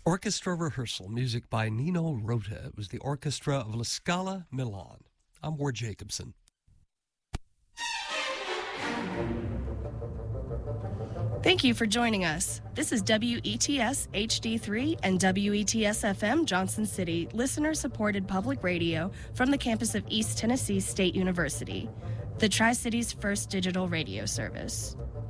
Orchestra Rehearsal, music by Nino Rota. It was the orchestra of La Scala Milan. I'm Ward Jacobson. Thank you for joining us. This is WETS HD3 and WETS FM Johnson City, listener-supported public radio from the campus of East Tennessee State University, the Tri-City's first digital radio service.